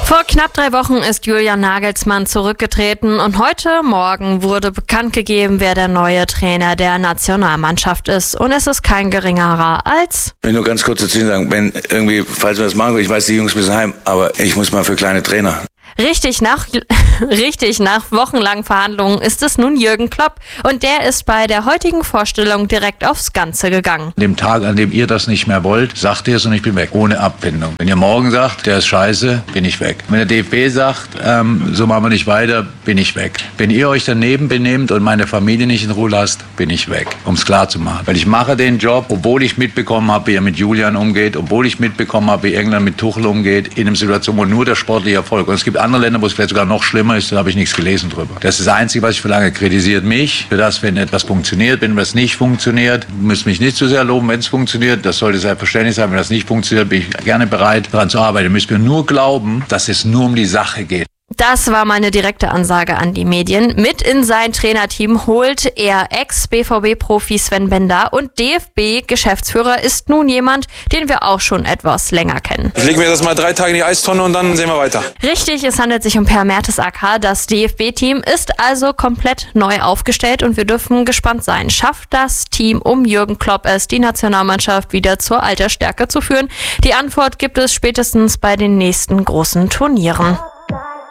Vor knapp 3 Wochen ist Julian Nagelsmann zurückgetreten und heute Morgen wurde bekannt gegeben, wer der neue Trainer der Nationalmannschaft ist. Und es ist kein geringerer als... Ich will nur ganz kurz dazu sagen, wenn irgendwie, falls wir das machen, ich weiß, die Jungs müssen heim, aber ich muss mal für kleine Trainer. Richtig, nach wochenlangen Verhandlungen ist es nun Jürgen Klopp und der ist bei der heutigen Vorstellung direkt aufs Ganze gegangen. An dem Tag, an dem ihr das nicht mehr wollt, sagt ihr es und ich bin weg, ohne Abfindung. Wenn ihr morgen sagt, der ist scheiße, bin ich weg. Wenn der DFB sagt, so machen wir nicht weiter, bin ich weg. Wenn ihr euch daneben benehmt und meine Familie nicht in Ruhe lasst, bin ich weg, um es klar zu machen. Weil ich mache den Job, obwohl ich mitbekommen habe, wie er mit Julian umgeht, obwohl ich mitbekommen habe, wie England mit Tuchel umgeht, in einer Situation, wo nur der sportliche Erfolg. Und es gibt andere Länder, wo es vielleicht sogar noch schlimmer ist, da habe ich nichts gelesen drüber. Das ist das Einzige, was ich verlange. Kritisiert mich für das, wenn etwas funktioniert. Wenn etwas nicht funktioniert, müsst mich nicht zu sehr loben, wenn es funktioniert. Das sollte selbstverständlich sein. Wenn das nicht funktioniert, bin ich gerne bereit, daran zu arbeiten. Ihr müsst mir nur glauben, dass es nur um die Sache geht. Das war meine direkte Ansage an die Medien. Mit in sein Trainerteam holt er Ex-BVB-Profi Sven Bender und DFB-Geschäftsführer ist nun jemand, den wir auch schon etwas länger kennen. Ich lege mir das mal 3 Tage in die Eistonne und dann sehen wir weiter. Richtig, es handelt sich um Per Mertesacker. Das DFB-Team ist also komplett neu aufgestellt und wir dürfen gespannt sein. Schafft das Team um Jürgen Klopp es, die Nationalmannschaft wieder zur alter Stärke zu führen? Die Antwort gibt es spätestens bei den nächsten großen Turnieren.